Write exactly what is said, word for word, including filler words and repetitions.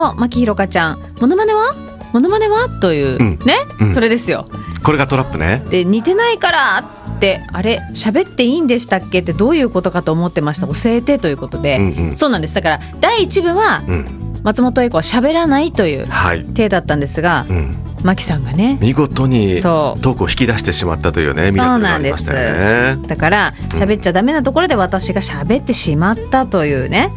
牧ひろかちゃん、モノマネはモノマネはという、うん、ね、うん、それですよ。 これがトラップね。 で、似てないからってあれ喋っていいんでしたっけってどういうことかと思ってました。教えてということで、うんうん、そうなんです。だからだいいち部は、うん、松本英子は喋らないという体だったんですが、はい、うん、牧さんがね見事にトークを引き出してしまったというね、ミラクルがありましたよね。 そうなんです。だから喋っちゃダメなところで私が喋ってしまったというね、